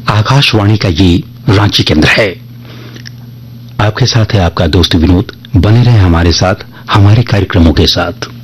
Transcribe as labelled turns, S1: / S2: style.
S1: आकाशवाणी का ये रांची केंद्र है। आपके साथ है आपका दोस्त विनोद। बने रहे हमारे साथ, हमारे कार्यक्रमों के साथ।